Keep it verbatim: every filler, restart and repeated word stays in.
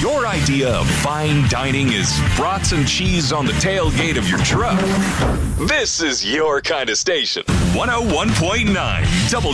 your idea of fine dining is brats and cheese on the tailgate of your truck, this is your kind of station. one oh one point nine W